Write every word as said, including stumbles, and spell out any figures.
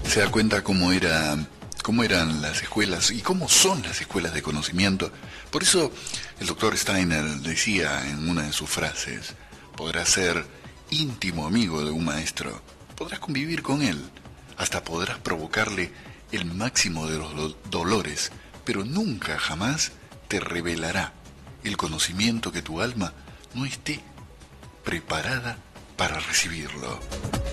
Se da cuenta cómo era, cómo eran las escuelas y cómo son las escuelas de conocimiento. Por eso el doctor Steiner decía en una de sus frases: podrás ser íntimo amigo de un maestro, podrás convivir con él, hasta podrás provocarle el máximo de los do- dolores, pero nunca jamás te revelará el conocimiento que tu alma no esté preparada para recibirlo.